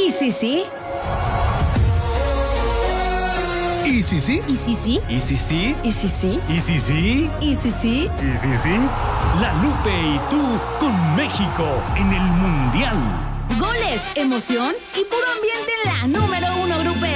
¿Y si sí? ¿Y si sí? ¿Y si sí? ¿Y si sí? ¿Y si sí? ¿Y si sí? ¿Y si sí? ¿Y si sí? La Lupe y tú con México en el Mundial. Goles, emoción y puro ambiente en la número 1, Grupe.